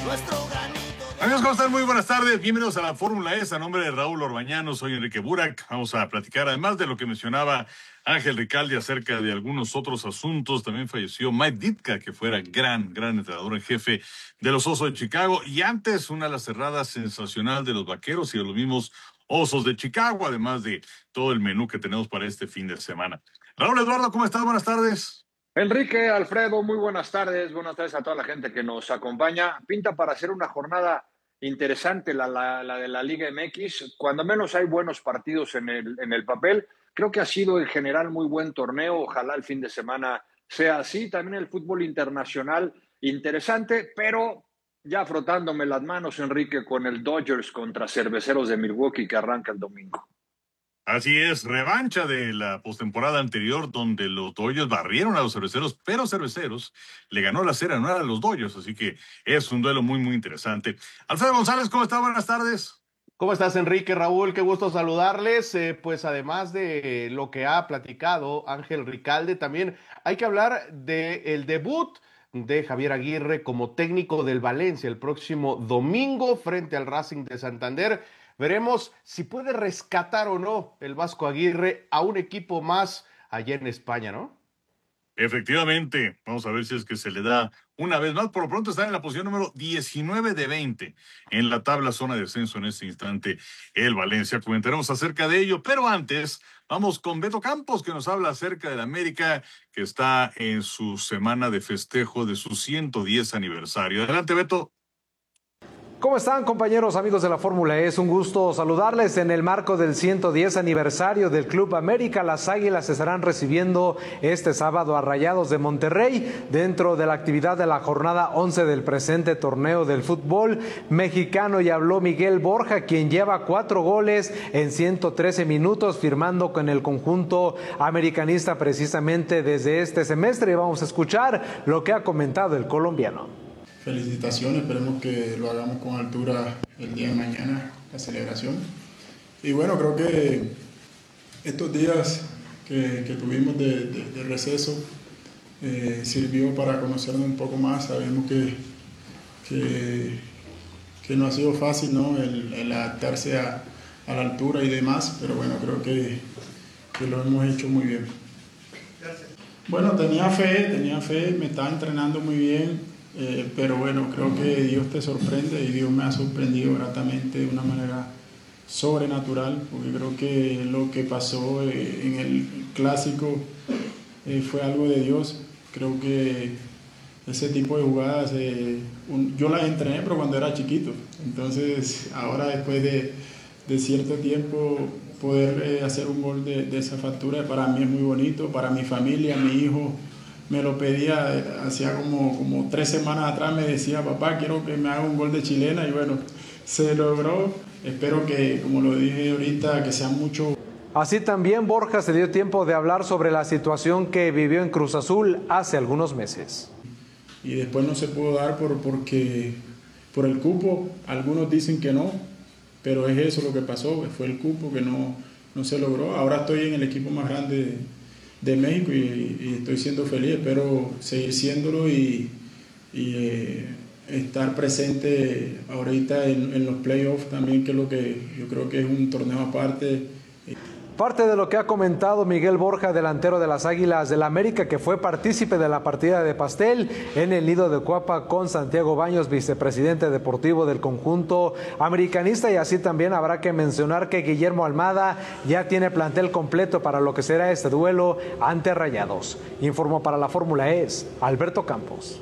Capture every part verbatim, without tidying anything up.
Amigos, ¿cómo están? Muy buenas tardes. Bienvenidos a la Fórmula E. A nombre de Raúl Orbañano, soy Enrique Burak. Vamos a platicar, además de lo que mencionaba Ángel Ricalde acerca de algunos otros asuntos. También falleció Mike Ditka, que fuera gran, gran entrenador en jefe de los Osos de Chicago. Y antes, una ala cerrada sensacional de los Vaqueros y de los mismos Osos de Chicago, además de todo el menú que tenemos para este fin de semana. Raúl Eduardo, ¿cómo estás? Buenas tardes. Enrique, Alfredo, muy buenas tardes. Buenas tardes a toda la gente que nos acompaña. Pinta para hacer una jornada interesante la, la, la de la Liga M X. Cuando menos hay buenos partidos en el, en el papel. Creo que ha sido en general muy buen torneo. Ojalá el fin de semana sea así. También el fútbol internacional interesante, pero ya frotándome las manos, Enrique, con el Dodgers contra Cerveceros de Milwaukee que arranca el domingo. Así es, revancha de la postemporada anterior donde los Dodgers barrieron a los Cerveceros, pero Cerveceros le ganó la serie anual a los Dodgers, así que es un duelo muy, muy interesante. Alfredo González, ¿cómo está? Buenas tardes. ¿Cómo estás, Enrique, Raúl? Qué gusto saludarles. Eh, pues además de lo que ha platicado Ángel Ricalde, también hay que hablar del debut de Javier Aguirre como técnico del Valencia el próximo domingo frente al Racing de Santander. Veremos si puede rescatar o no el Vasco Aguirre a un equipo más allá en España, ¿no? Efectivamente, vamos a ver si es que se le da una vez más. Por lo pronto está en la posición número diecinueve de veinte en la tabla zona de descenso en este instante el Valencia. Comentaremos acerca de ello, pero antes vamos con Beto Campos, que nos habla acerca del América, que está en su semana de festejo de su ciento diez aniversario. Adelante, Beto. ¿Cómo están, compañeros, amigos de la Fórmula E? Es un gusto saludarles en el marco del ciento diez aniversario del Club América. Las Águilas estarán recibiendo este sábado a Rayados de Monterrey dentro de la actividad de la jornada once del presente torneo del fútbol mexicano. Y habló Miguel Borja, quien lleva cuatro goles en ciento trece minutos, firmando con el conjunto americanista precisamente desde este semestre. Y vamos a escuchar lo que ha comentado el colombiano. Felicitaciones, esperemos que lo hagamos con altura el día de mañana, la celebración. Y bueno, creo que estos días que, que tuvimos de, de, de receso eh, sirvió para conocernos un poco más. Sabemos que, que, que no ha sido fácil, ¿no? el, el adaptarse a, a la altura y demás, pero bueno, creo que, que lo hemos hecho muy bien. Bueno, tenía fe, tenía fe, me estaba entrenando muy bien. Eh, pero bueno, creo que Dios te sorprende y Dios me ha sorprendido gratamente de una manera sobrenatural, porque creo que lo que pasó eh, en el clásico eh, fue algo de Dios. Creo que ese tipo de jugadas, eh, un, yo las entrené pero cuando era chiquito, entonces ahora después de, de cierto tiempo poder eh, hacer un gol de, de esa factura para mí es muy bonito, para mi familia, mi hijo me lo pedía, hacía como, como tres semanas atrás me decía, papá, quiero que me haga un gol de chilena, y bueno, se logró. Espero que, como lo dije ahorita, que sea mucho. Así también Borja se dio tiempo de hablar sobre la situación que vivió en Cruz Azul hace algunos meses. Y después no se pudo dar por, porque, por el cupo, algunos dicen que no, pero es eso lo que pasó, fue el cupo que no, no se logró. Ahora estoy en el equipo más grande de México y, y estoy siendo feliz, espero seguir siéndolo y, y eh, estar presente ahorita en, en los playoffs también, que es lo que yo creo que es un torneo aparte. Parte de lo que ha comentado Miguel Borja, delantero de las Águilas del América, que fue partícipe de la partida de pastel en el Nido de Cuapa con Santiago Baños, vicepresidente deportivo del conjunto americanista. Y así también habrá que mencionar que Guillermo Almada ya tiene plantel completo para lo que será este duelo ante Rayados. Informó para la Fórmula E Alberto Campos.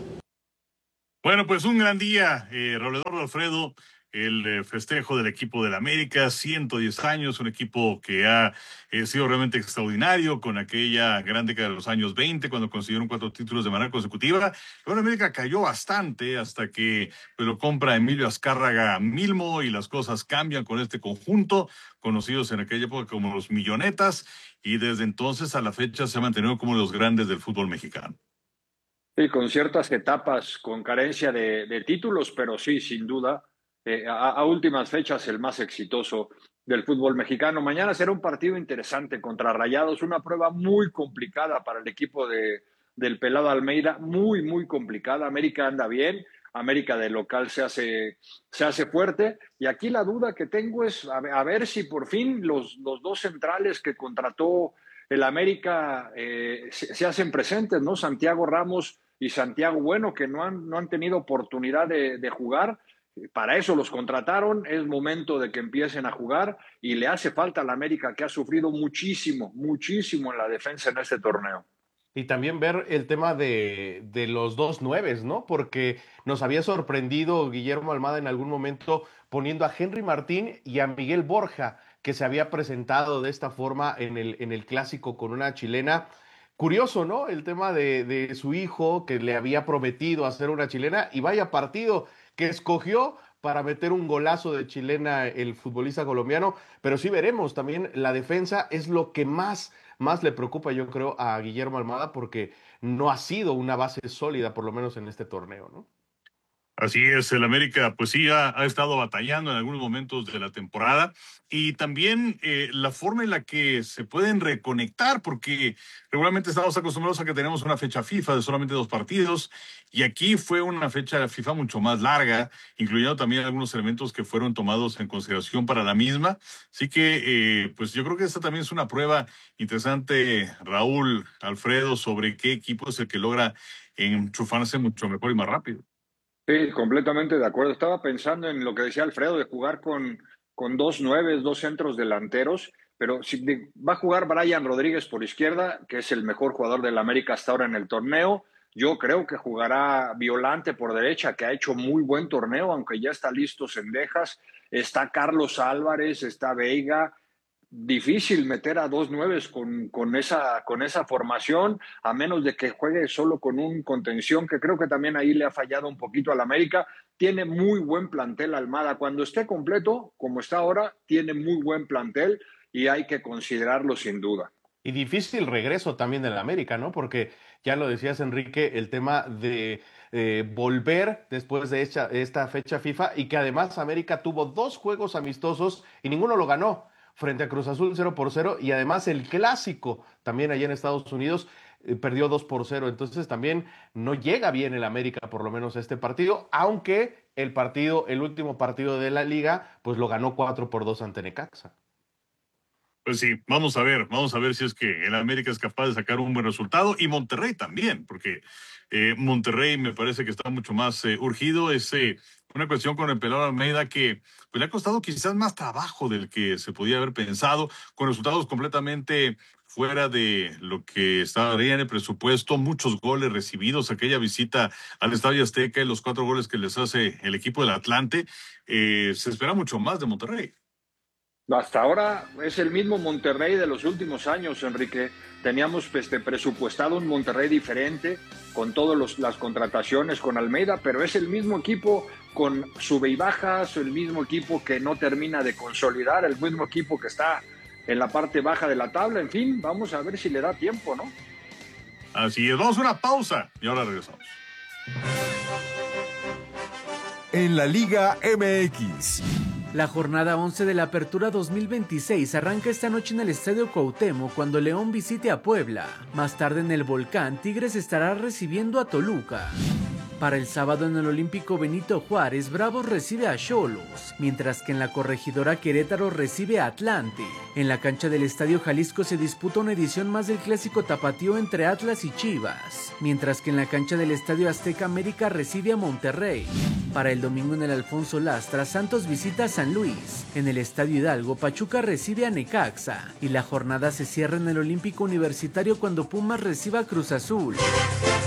Bueno, pues un gran día, eh, Raúl Eduardo, Alfredo. El eh, festejo del equipo del América, ciento diez años, un equipo que ha eh, sido realmente extraordinario con aquella gran década de los años veinte, cuando consiguieron cuatro títulos de manera consecutiva. Bueno, América cayó bastante hasta que pues, lo compra Emilio Azcárraga Milmo y las cosas cambian con este conjunto, conocidos en aquella época como los Millonetas, y desde entonces a la fecha se ha mantenido como los grandes del fútbol mexicano. Sí, con ciertas etapas, con carencia de, de títulos, pero sí, sin duda, Eh, a, a últimas fechas el más exitoso del fútbol mexicano. Mañana será un partido interesante contra Rayados, una prueba muy complicada para el equipo de, del Pelado Almeida, muy, muy complicada. América anda bien, América de local se hace, se hace fuerte. Y aquí la duda que tengo es a ver, a ver si por fin los, los dos centrales que contrató el América eh, se, se hacen presentes, ¿no? Santiago Ramos y Santiago Bueno, que no han, no han tenido oportunidad de, de jugar. Para eso los contrataron, es momento de que empiecen a jugar y le hace falta a la América, que ha sufrido muchísimo, muchísimo en la defensa en este torneo. Y también ver el tema de, de los dos nueves, ¿no? Porque nos había sorprendido Guillermo Almada en algún momento poniendo a Henry Martín y a Miguel Borja, que se había presentado de esta forma en el, en el clásico con una chilena. Curioso, ¿no? El tema de, de su hijo que le había prometido hacer una chilena y vaya partido que escogió para meter un golazo de chilena el futbolista colombiano, pero sí veremos también la defensa es lo que más, más le preocupa yo creo a Guillermo Almada porque no ha sido una base sólida por lo menos en este torneo, ¿no? Así es, el América pues sí ha, ha estado batallando en algunos momentos de la temporada y también eh, la forma en la que se pueden reconectar, porque regularmente estamos acostumbrados a que tenemos una fecha FIFA de solamente dos partidos y aquí fue una fecha FIFA mucho más larga, incluyendo también algunos elementos que fueron tomados en consideración para la misma. Así que eh, pues yo creo que esta también es una prueba interesante, Raúl, Alfredo, sobre qué equipo es el que logra enchufarse mucho mejor y más rápido. Sí, completamente de acuerdo. Estaba pensando en lo que decía Alfredo de jugar con, con dos nueves, dos centros delanteros, pero si de, va a jugar Brian Rodríguez por izquierda, que es el mejor jugador del América hasta ahora en el torneo. Yo creo que jugará Violante por derecha, que ha hecho muy buen torneo, aunque ya está listo Cendejas. Está Carlos Álvarez, está Veiga. Difícil meter a dos nueves con, con, esa, con esa formación, a menos de que juegue solo con un contención, que creo que también ahí le ha fallado un poquito al América. Tiene muy buen plantel Almada. Cuando esté completo, como está ahora, tiene muy buen plantel y hay que considerarlo sin duda. Y difícil regreso también del América, ¿no? Porque ya lo decías, Enrique, el tema de eh, volver después de esta, esta fecha FIFA y que además América tuvo dos juegos amistosos y ninguno lo ganó. Frente a Cruz Azul cero por cero y además el clásico también allá en Estados Unidos eh, perdió dos por cero, entonces también no llega bien el América por lo menos a este partido, aunque el partido, el último partido de la liga pues lo ganó cuatro por dos ante Necaxa. Pues sí, vamos a ver, vamos a ver si es que el América es capaz de sacar un buen resultado y Monterrey también, porque eh, Monterrey me parece que está mucho más eh, urgido, es eh, una cuestión con el Pelón Almeida que pues, le ha costado quizás más trabajo del que se podía haber pensado, con resultados completamente fuera de lo que estaría en el presupuesto, muchos goles recibidos, aquella visita al Estadio Azteca y los cuatro goles que les hace el equipo del Atlante, eh, se espera mucho más de Monterrey. Hasta ahora es el mismo Monterrey de los últimos años, Enrique. Teníamos este, presupuestado un Monterrey diferente, con todas las contrataciones, con Almeida, pero es el mismo equipo con sube y bajas, el mismo equipo que no termina de consolidar, el mismo equipo que está en la parte baja de la tabla. En fin, vamos a ver si le da tiempo, ¿no? Así es, vamos a una pausa y ahora regresamos. En la Liga M X. La jornada once de la Apertura dos mil veintiséis arranca esta noche en el Estadio Cuauhtémoc cuando León visite a Puebla. Más tarde en el Volcán, Tigres estará recibiendo a Toluca. Para el sábado en el Olímpico Benito Juárez, Bravos recibe a Xolos, mientras que en la Corregidora Querétaro recibe a Atlante. En la cancha del Estadio Jalisco se disputa una edición más del Clásico Tapatío entre Atlas y Chivas, mientras que en la cancha del Estadio Azteca América recibe a Monterrey. Para el domingo en el Alfonso Lastra, Santos visita a San Luis. En el Estadio Hidalgo, Pachuca recibe a Necaxa. Y la jornada se cierra en el Olímpico Universitario cuando Pumas reciba a Cruz Azul.